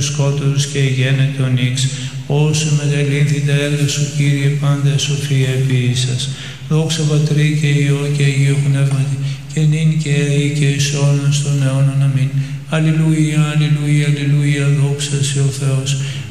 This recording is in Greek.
τους σκότωρους και γένετο νύξ. Όσο μεγαλύνθη τα έργα σου, Κύριε, πάντα σοφία επίησας. Δόξα Πατρί και Υιό και Αγίου Πνεύματι, και νυν και αεί και εις αιώνας των αιώνων. Αμήν. Αλληλούια, αλληλούια, αλληλούια, δόξα σε ο Θεός.